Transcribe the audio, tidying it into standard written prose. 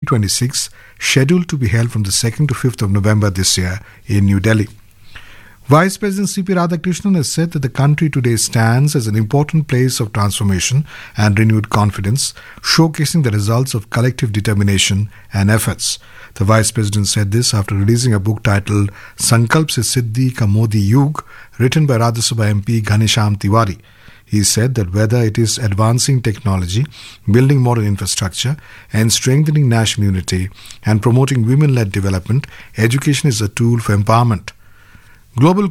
2026, scheduled to be held from the 2nd to 5th of November this year in New Delhi. Vice President C.P. Radhakrishnan has said that the country today stands as an important place of transformation and renewed confidence, showcasing the results of collective determination and efforts. The Vice President said this after releasing a book titled Sankalp Se Siddhi Ka Modi Yug, written by Rajya Sabha MP Ghanshyam Tiwari. He said that whether it is advancing technology, building modern infrastructure, and strengthening national unity and promoting women-led development, education is a tool for empowerment. Global